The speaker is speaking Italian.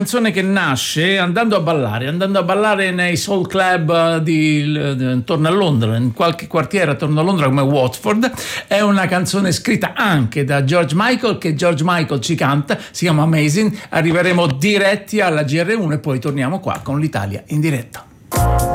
Canzone che nasce andando a ballare nei soul club intorno a Londra, in qualche quartiere attorno a Londra come Watford. È una canzone scritta anche da George Michael, che George Michael ci canta, si chiama Amazing. Arriveremo diretti alla GR1 e poi torniamo qua con l'Italia in diretta.